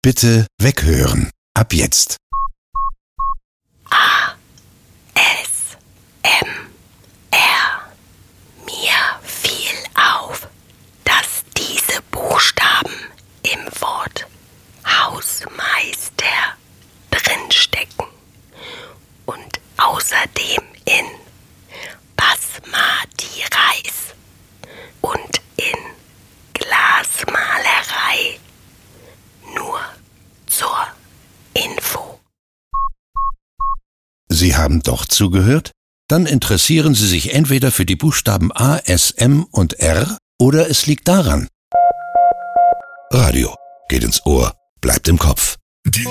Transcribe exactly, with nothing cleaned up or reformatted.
Bitte weghören. Ab jetzt. A. S. M. R. Mir fiel auf, dass diese Buchstaben im Wort Hausmeister drinstecken und außerdem in Basmati Reis und in Glasmalerei. Nur zur Info. Sie haben doch zugehört? Dann interessieren Sie sich entweder für die Buchstaben A, S, M und R oder es liegt daran. Radio geht ins Ohr, bleibt im Kopf. Die